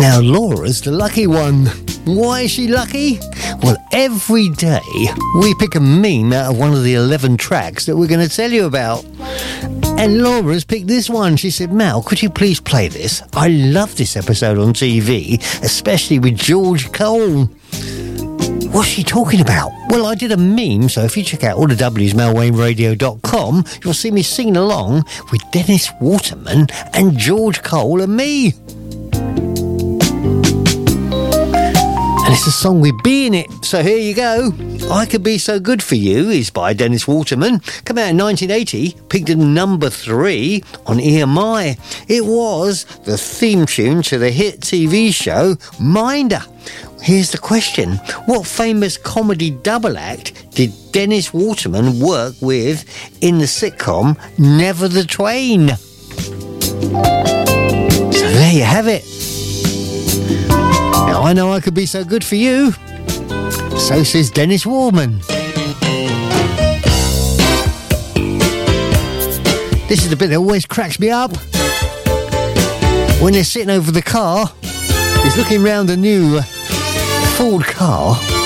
Now, Laura's the lucky one. Why is she lucky? Well, every day we pick a meme out of one of the 11 tracks that we're going to tell you about. And Laura's picked this one. She said, Mal, could you please play this? I love this episode on TV, especially with George Cole. What's she talking about? Well, I did a meme, so if you check out all the W's, melwainradio.com, you'll see me singing along with Dennis Waterman and George Cole and me. And it's a song with B in it, so here you go. I Could Be So Good For You is by Dennis Waterman. Came out in 1980, peaked at number 3 on EMI. It was the theme tune to the hit TV show Minder. Here's the question. What famous comedy double act did Dennis Waterman work with in the sitcom Never the Twain? So there you have it. Now, I know I could be so good for you. So says Dennis Waterman. This is the bit that always cracks me up. When they're sitting over the car, he's looking round the new Ford car,